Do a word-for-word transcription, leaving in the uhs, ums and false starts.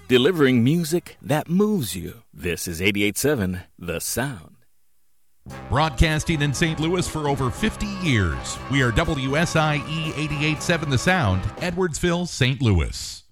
delivering music that moves you. This is eighty-eight point seven The Sound. Broadcasting in Saint Louis for over fifty years, we are W S I E eighty-eight point seven The Sound, Edwardsville, Saint Louis.